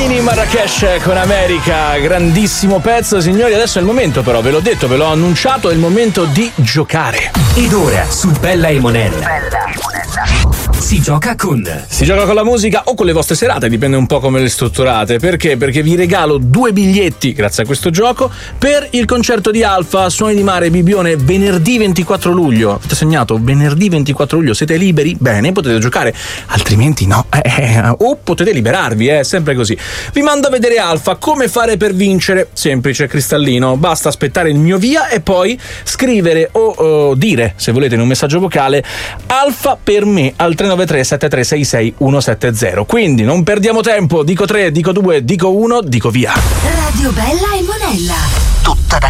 Nini Marrakesh con America, grandissimo pezzo, signori. Adesso è il momento, però, ve l'ho detto, ve l'ho annunciato, è il momento di giocare. Ed ora su Bella e Monella si gioca con la musica o con le vostre serate, dipende un po' come le strutturate. Perché? Perché vi regalo 2 biglietti, grazie a questo gioco, per il concerto di Alfa, Suoni di Mare Bibbione, venerdì 24 luglio. Avete segnato? Venerdì 24 luglio, siete liberi? Bene, potete giocare, altrimenti no. O potete liberarvi, sempre così. Vi mando a vedere Alfa. Come fare per vincere? Semplice, cristallino, basta aspettare il mio via e poi scrivere o dire, se volete in un messaggio vocale, Alfa per me al 393 7366 170. Quindi non perdiamo tempo, dico 3, dico 2, dico 1, dico via. Radio Bella e Monella. Tutta da